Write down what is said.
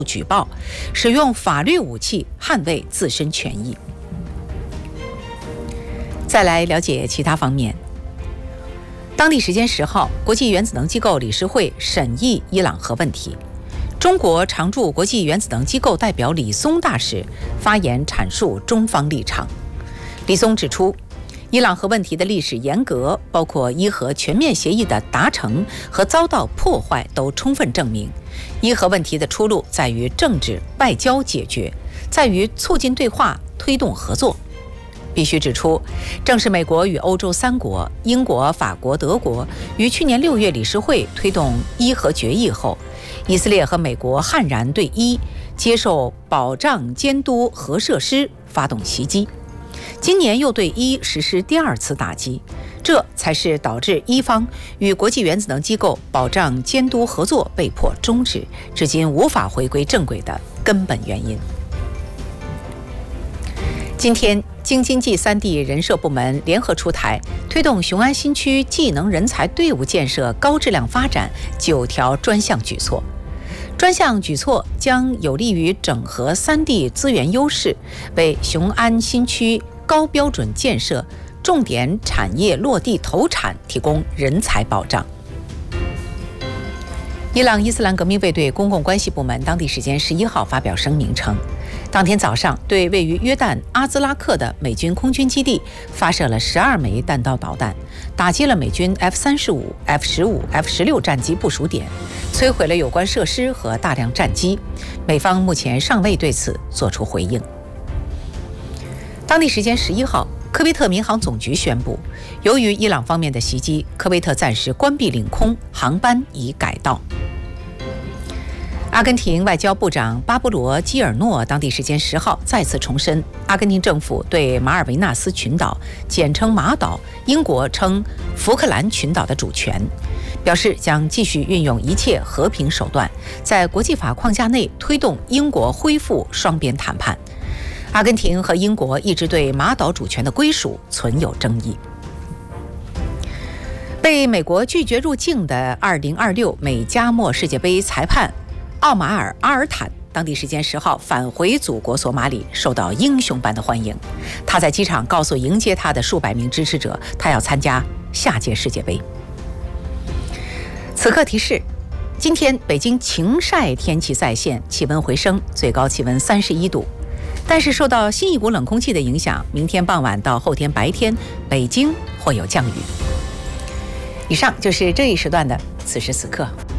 举报，使用法律武器捍卫自身权益。再来了解其他方面。当地时间10号，国际原子能机构理事会审议伊朗核问题。中国常驻国际原子能机构代表李松大使发言阐述中方立场。李松指出，伊朗核问题的历史沿革，包括伊核全面协议的达成和遭到破坏，都充分证明，伊核问题的出路在于政治外交解决，在于促进对话，推动合作。必须指出，正是美国与欧洲3国英国、法国、德国于去年6月理事会推动伊核决议后，以色列和美国悍然对伊接受保障监督核设施发动袭击，今年又对伊实施第2次打击，这才是导致伊方与国际原子能机构保障监督合作被迫终止，至今无法回归正轨的根本原因。今天，京津冀3地人社部门联合出台推动雄安新区技能人才队伍建设高质量发展9条专项举措。专项举措将有利于整合3地资源优势，为雄安新区高标准建设、重点产业落地投产提供人才保障。伊朗伊斯兰革命卫队公共关系部门当地时间11号发表声明称，当天早上对位于约旦阿兹拉克的美军空军基地发射了12枚弹道导弹，打击了美军 F-35、F-15、F-16 战机部署点，摧毁了有关设施和大量战机。美方目前尚未对此作出回应。当地时间11号，科威特民航总局宣布，由于伊朗方面的袭击，科威特暂时关闭领空，航班已改道。阿根廷外交部长巴勃罗·基尔诺当地时间10号再次重申，阿根廷政府对马尔维纳斯群岛简称马岛，英国称福克兰群岛的主权，表示将继续运用一切和平手段，在国际法框架内推动英国恢复双边谈判。阿根廷和英国一直对马岛主权的归属存有争议。被美国拒绝入境的2026美加墨世界杯裁判奥马尔·阿尔坦当地时间10号返回祖国索马里，受到英雄般的欢迎。他在机场告诉迎接他的数百名支持者，他要参加下届世界杯。此刻提示：今天北京晴晒天气再现，气温回升，最高气温31度。但是受到新一股冷空气的影响，明天傍晚到后天白天，北京会有降雨。以上就是这一时段的此时此刻。